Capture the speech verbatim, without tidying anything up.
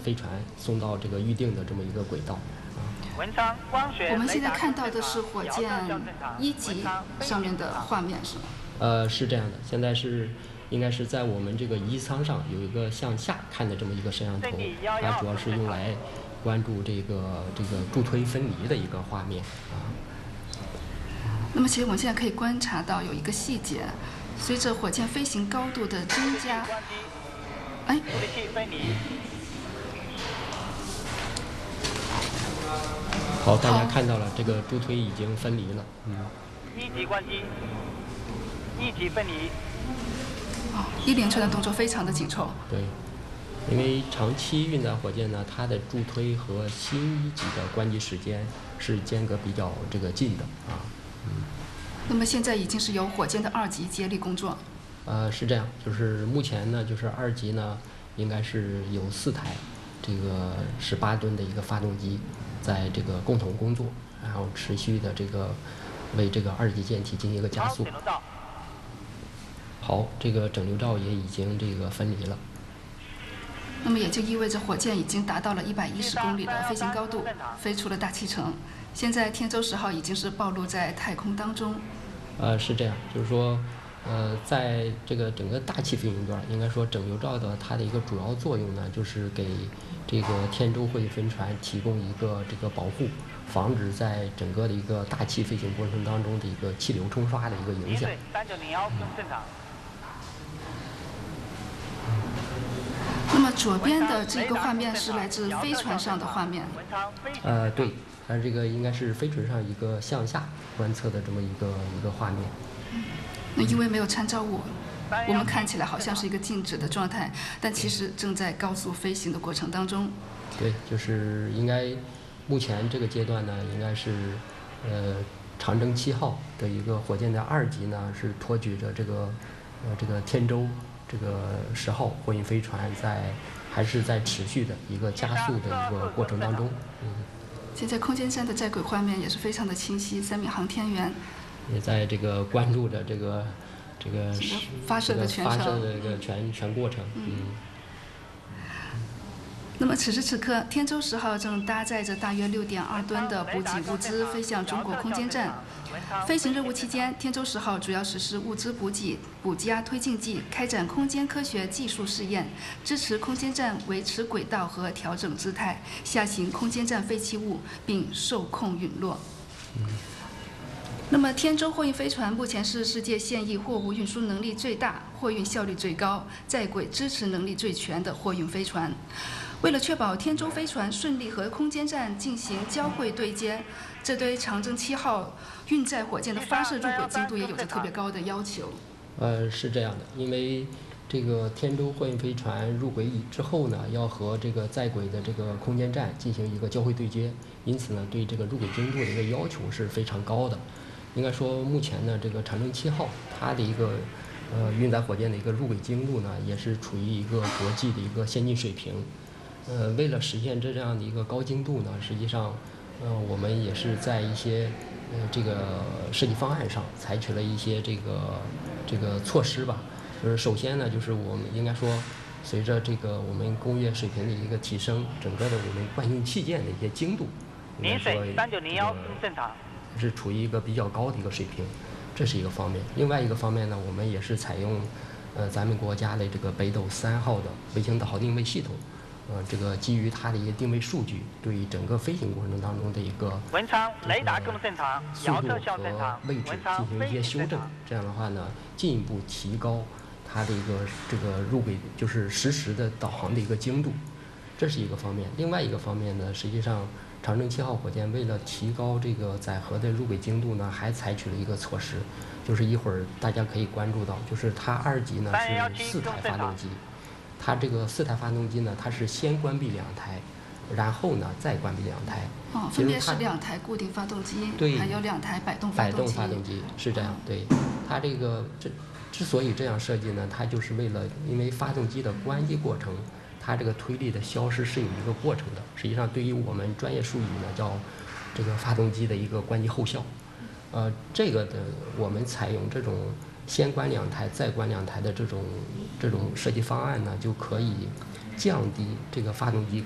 飞船送到这个预定的这么一个轨道。 我们现在看到的是火箭一级上面的画面，是吗？ 呃，是这样的，现在是应该是在我们这个仪舱上有一个向下看的这么一个摄像头，它主要是用来关注这个这个助推分离的一个画面啊。 那么，其实我们现在可以观察到有一个细节，随着火箭飞行高度的增加，哎。 好，大家看到了，这个助推已经分离了。嗯。 一级关机，一级分离。 哦，一连串的动作非常的紧凑。 对，因为长期运载火箭呢，它的助推和新一级的关机时间是间隔比较这个近的啊。嗯。 那么现在已经是由火箭的二级接力工作。 呃，是这样，就是目前呢，就是二级呢，应该是有四台这个十八吨的一个发动机。在这个共同工作，然后持续的这个为这个二级舰体进行一个加速。好，这个整流罩也已经这个分离了。 那么也就意味着火箭已经达到了一百一十公里的飞行高度，飞出了大气层。现在天舟十号已经是暴露在太空当中。 呃，是这样，就是说，呃，在这个整个大气飞行段，应该说整流罩的它的一个主要作用呢，就是给这个天舟货运飞船提供一个这个保护，防止在整个的一个大气飞行过程当中的一个气流冲刷的一个影响。 三九零幺正常。 那么左边的这个画面是来自飞船上的画面。 呃，对，它这个应该是飞船上一个向下观测的这么一个一个画面。 那因为没有参照物，我们看起来好像是一个静止的状态，但其实正在高速飞行的过程当中。 对，就是应该目前这个阶段呢，应该是呃长征七号的一个火箭的二级呢，是托举着这个呃这个天舟这个十号货运飞船在还是在持续的一个加速的一个过程当中。嗯。 现在空间站的在轨画面也是非常的清晰，三名航天员也在这个关注着这个这个发射的全程， 发射的这个全全过程。嗯。 那么此时此刻，天舟十号正搭载着大约六点二吨的补给物资飞向中国空间站。飞行任务期间，天舟十号主要实施物资补给、补加推进剂，开展空间科学技术试验，支持空间站维持轨道和调整姿态，下行空间站废弃物，并受控陨落。 嗯。 那么，天舟货运飞船目前是世界现役货物运输能力最大、货运效率最高、在轨支持能力最全的货运飞船。为了确保天舟飞船顺利和空间站进行交会对接，这对长征七号运载火箭的发射入轨精度也有着特别高的要求。 呃，是这样的，因为这个天舟货运飞船入轨之后呢，要和这个在轨的这个空间站进行一个交会对接，因此呢，对这个入轨精度的一个要求是非常高的。应该说，目前呢，这个长征七号它的一个呃运载火箭的一个入轨精度呢，也是处于一个国际的一个先进水平。呃，为了实现这样的一个高精度呢，实际上，呃，我们也是在一些呃这个设计方案上采取了一些这个这个措施吧。就是首先呢，就是我们应该说，随着这个我们工业水平的一个提升，整个的我们惯性器件的一些精度，应该说三九零幺正常， 是处于一个比较高的一个水平，这是一个方面。另外一个方面呢，我们也是采用呃咱们国家的这个北斗三号的卫星导航定位系统。呃，这个基于它的一些定位数据，对整个飞行过程当中的一个文昌雷达更正常， 速度和位置进行一些修正，这样的话呢，进一步提高它的一个这个入轨，就是实时的导航的一个精度，这是一个方面。另外一个方面呢，实际上长征七号火箭为了提高这个载荷的入轨精度呢，还采取了一个措施，就是一会儿大家可以关注到，就是它二级呢是四台发动机。它这个四台发动机呢，它是先关闭两台，然后呢再关闭两台。 哦，分别是两台固定发动机， 对， 还有两台摆动发动机。 摆动发动机是这样，对。它这个这之所以这样设计呢，它就是为了，因为发动机的关机过程，它这个推力的消失是有一个过程的。实际上，对于我们专业术语呢，叫这个发动机的一个关机后效。呃，这个的我们采用这种先关两台再关两台的这种这种设计方案呢，就可以降低这个发动机